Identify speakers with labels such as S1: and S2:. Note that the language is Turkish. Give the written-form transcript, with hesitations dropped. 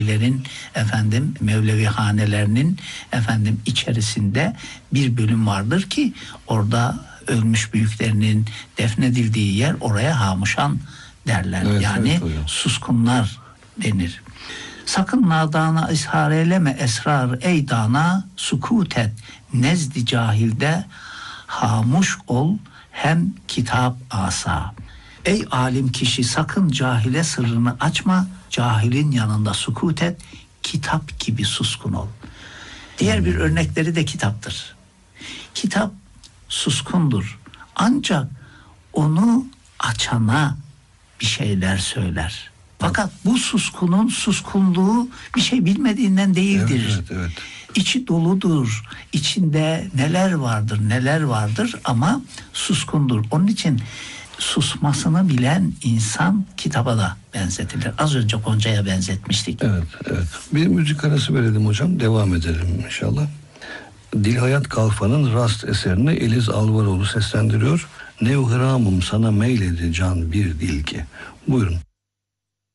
S1: Mevlevi hanelerinin içerisinde bir bölüm vardır ki orada ölmüş büyüklerinin defnedildiği yer, oraya hamuşan derler. Evet, suskunlar denir. Sakın nadana ishar eyleme esrar ey dana, sukut et nezdi cahilde hamuş ol hem kitap asa. Ey alim kişi, sakın cahile sırrını açma, cahilin yanında sukut et, kitap gibi suskun ol. Diğer bir örnekleri de kitaptır. Kitap suskundur. Ancak onu açana bir şeyler söyler. Fakat bu suskunun suskunluğu bir şey bilmediğinden değildir. Evet. İçi doludur. İçinde neler vardır ama suskundur. Onun için susmasını bilen insan kitaba da benzetilir. Az önce Gonca'ya benzetmiştik.
S2: Evet. Bir müzik arası verelim hocam. Devam edelim inşallah. Dilhayat Kalfa'nın Rast eserini Eliz Alvaroğlu seslendiriyor. Nevhıramım sana meyledi can bir dil ki. Buyurun.